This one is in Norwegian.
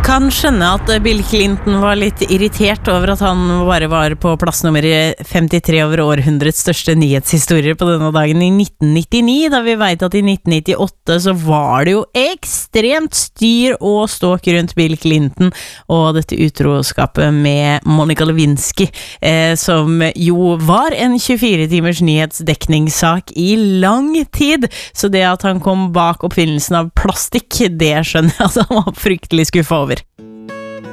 kan skjønne at Bill Clinton var litt irritert over at han bare var på plass nummer 53 over århundrets største nyhetshistorier på denne dagen i 1999, da vi vet at i 1998 så var det jo ekstremt styr og ståk rundt Bill Clinton og dette utroskapet med Monica Lewinsky, som jo var en 24-timers nyhetsdekningssak i lang tid, så det at han kom bak oppfinnelsen av plastikk, det skjønner jeg at han var fryktelig skuffa over.